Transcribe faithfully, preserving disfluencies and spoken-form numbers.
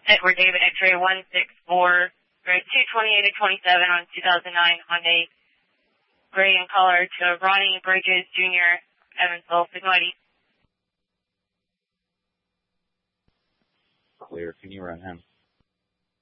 Edward David X-ray one six four, grade two twenty-eight to twenty-seven on two thousand nine Hyundai gray in color to Ronnie Bridges Junior, Evansville, Signal I D. Clear, can you run him?